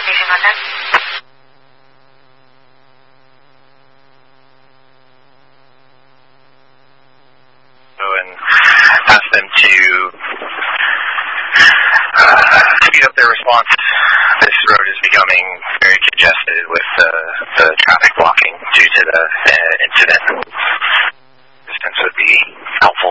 Kondisi kontak. And ask them to speed up their response. This road is becoming very congested with the traffic blocking due to the incident. Distance would be helpful.